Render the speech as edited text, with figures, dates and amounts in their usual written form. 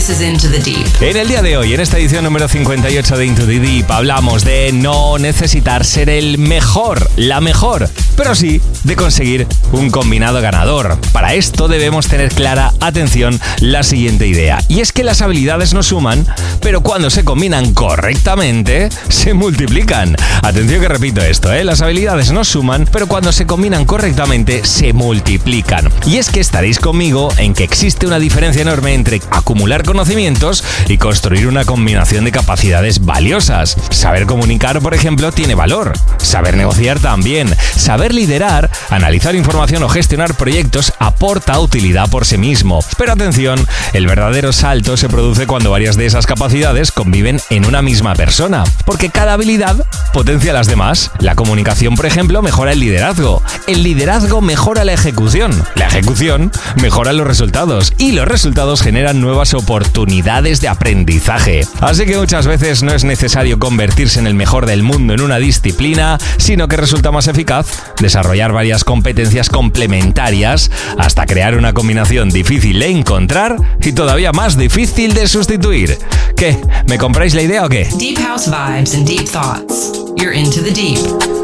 This is Into the Deep. En el día de hoy, en esta edición número 58 de Into the Deep, hablamos de no necesitar ser el mejor, la mejor, pero sí de conseguir un combinado ganador. Para esto debemos tener clara, atención, la siguiente idea. Y es que las habilidades no suman, pero cuando se combinan correctamente, se multiplican. Atención que repito esto, las habilidades no suman, pero cuando se combinan correctamente, se multiplican. Y es que estaréis conmigo en que existe una diferencia enorme entre acumular conocimientos y construir una combinación de capacidades valiosas. Saber comunicar, por ejemplo, tiene valor. Saber negociar también. Saber liderar, analizar información o gestionar proyectos aporta utilidad por sí mismo. Pero atención, el verdadero salto se produce cuando varias de esas capacidades conviven en una misma persona, porque cada habilidad potencia las demás. La comunicación, por ejemplo, mejora el liderazgo. El liderazgo mejora la ejecución. La ejecución mejora los resultados. Y los resultados generan nuevas oportunidades de aprendizaje. Así que muchas veces no es necesario convertirse en el mejor del mundo en una disciplina, sino que resulta más eficaz desarrollar varias competencias complementarias hasta crear una combinación difícil de encontrar y todavía más difícil de sustituir. ¿Qué? ¿Me compráis la idea o qué? Deep house vibes and deep thoughts. You're Into the Deep.